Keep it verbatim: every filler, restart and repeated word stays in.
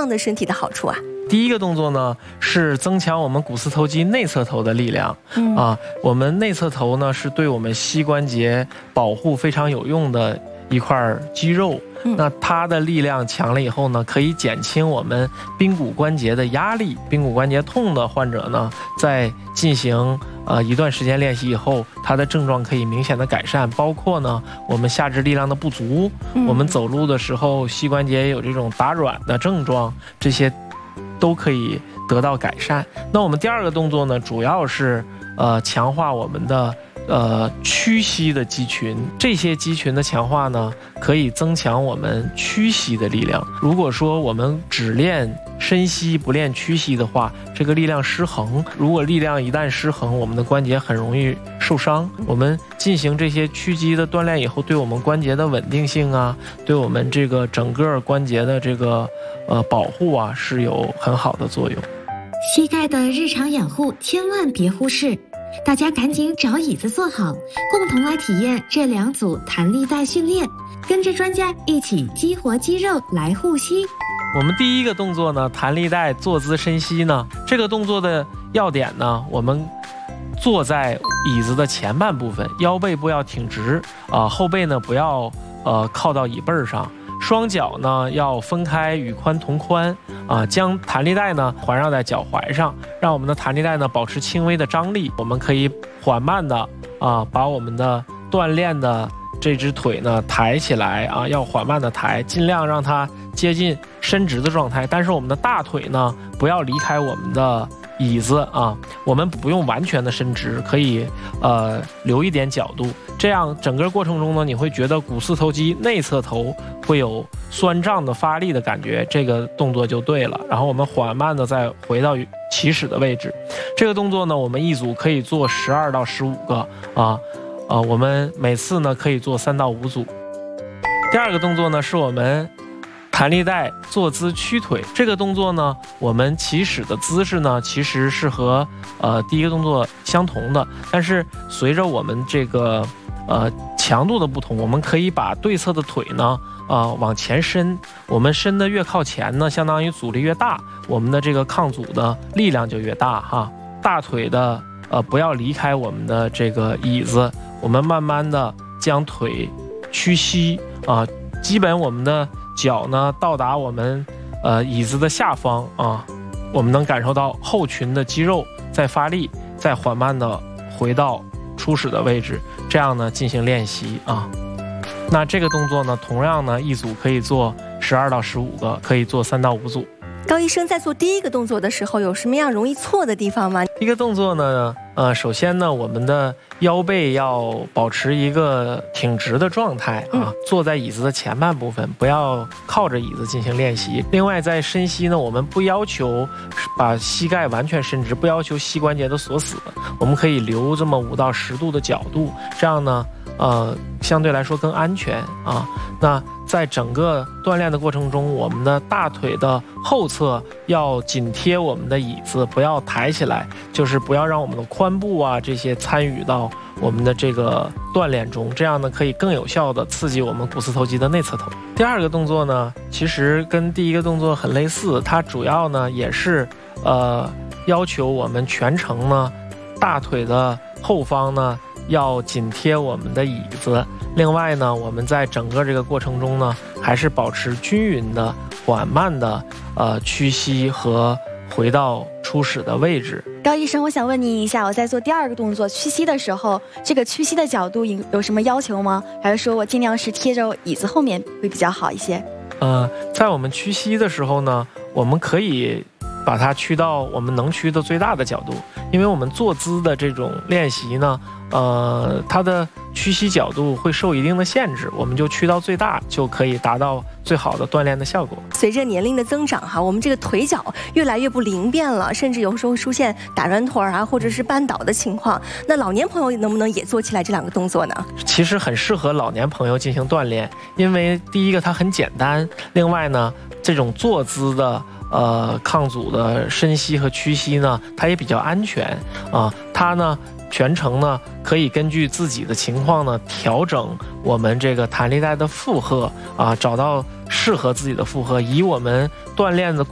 样的身体的好处啊？ 第一个动作呢是增强我们股四头肌内侧头的力量， 嗯啊，我们内侧头呢是对我们膝关节保护非常有用的一块肌肉。那它的力量强了以后呢，可以减轻我们髌骨关节的压力。髌骨关节痛的患者呢，在进行呃一段时间练习以后，它的症状可以明显的改善，包括呢我们下肢力量的不足，我们走路的时候膝关节有这种打软的症状，这些都可以得到改善。那我们第二个动作呢，主要是呃强化我们的呃屈膝的肌群，这些肌群的强化呢，可以增强我们屈膝的力量。如果说我们只练伸膝不练屈膝的话，这个力量失衡，如果力量一旦失衡，我们的关节很容易受伤。我们进行这些屈肌的锻炼以后，对我们关节的稳定性啊，对我们这个整个关节的这个呃保护啊，是有很好的作用。 膝盖的日常养护千万别忽视，大家赶紧找椅子坐好，共同来体验这两组弹力带训练，跟着专家一起激活肌肉来护膝。 我们第一个动作呢，弹力带坐姿伸膝呢，这个动作的要点呢，我们坐在椅子的前半部分，腰背不要挺直啊、呃，后背呢不要呃靠到椅背上，双脚呢要分开，与髋同宽啊、呃，将弹力带呢环绕在脚踝上，让我们的弹力带呢保持轻微的张力。我们可以缓慢的啊、呃，把我们的锻炼的这只腿呢抬起来啊，要缓慢的抬，尽量让它接近伸直的状态。但是我们的大腿呢不要离开我们的椅子啊，我们不用完全的伸直，可以呃留一点角度。这样整个过程中呢，你会觉得股四头肌内侧头会有酸胀的发力的感觉，这个动作就对了。然后我们缓慢的再回到起始的位置。这个动作呢，我们一组可以做十二到十五个啊。呃，我们每次呢可以做三到五组。第二个动作呢是我们弹力带坐姿屈腿。这个动作呢，我们起始的姿势呢其实是和呃第一个动作相同的，但是随着我们这个呃强度的不同，我们可以把对侧的腿呢呃往前伸。我们伸的越靠前呢，相当于阻力越大，我们的这个抗阻的力量就越大哈。大腿的呃不要离开我们的这个椅子。我们慢慢的将腿屈膝啊，基本我们的脚呢到达我们呃椅子的下方啊，我们能感受到后群的肌肉在发力，再缓慢的回到初始的位置，这样呢进行练习啊。那这个动作呢，同样呢一组可以做十二到十五个，可以做三到五组。 高医生在做第一个动作的时候，有什么样容易错的地方吗？ 一个动作呢，呃，首先呢，我们的腰背要保持一个挺直的状态啊，嗯、坐在椅子的前半部分，不要靠着椅子进行练习。另外，在伸膝呢，我们不要求把膝盖完全伸直，不要求膝关节的锁死，我们可以留这么五到十度的角度，这样呢，呃，相对来说更安全啊。那在整个锻炼的过程中，我们的大腿的后侧要紧贴我们的椅子，不要抬起来，就是不要让我们的髋部啊这些参与到我们的这个锻炼中，这样呢可以更有效的刺激我们股四头肌的内侧头。第二个动作呢，其实跟第一个动作很类似，它主要呢也是呃要求我们全程呢大腿的后方呢要紧贴我们的椅子。另外呢，我们在整个这个过程中呢，还是保持均匀的、缓慢的呃屈膝和回到初始的位置。 高医生，我想问您一下，我在做第二个动作屈膝的时候，这个屈膝的角度有什么要求吗？还是说我尽量是贴着椅子后面会比较好一些？ 呃，在我们屈膝的时候呢，我们可以把它屈到我们能屈的最大的角度，因为我们坐姿的这种练习呢，呃，它的屈膝角度会受一定的限制，我们就屈到最大，就可以达到最好的锻炼的效果。 随着年龄的增长哈，我们这个腿脚越来越不灵便了，甚至有时候出现打软腿啊，或者是绊倒的情况。那老年朋友能不能也做起来这两个动作呢？ 其实很适合老年朋友进行锻炼，因为第一个它很简单，另外呢，这种坐姿的呃抗阻的伸膝和屈膝呢，它也比较安全啊、呃，它呢。全程呢，可以根据自己的情况呢，调整我们这个弹力带的负荷啊，找到适合自己的负荷，以我们锻炼的过